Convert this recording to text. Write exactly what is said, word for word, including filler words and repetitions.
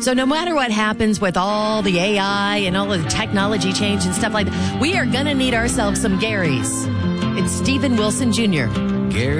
So no matter what happens with all the A I and all of the technology change and stuff like that, we are going to need ourselves some Garys. It's Stephen Wilson Junior Gary